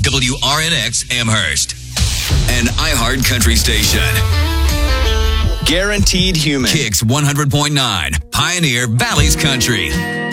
WRNX Amherst, an iHeart country station. Guaranteed Human. Kicks 100.9, Pioneer Valley's Country.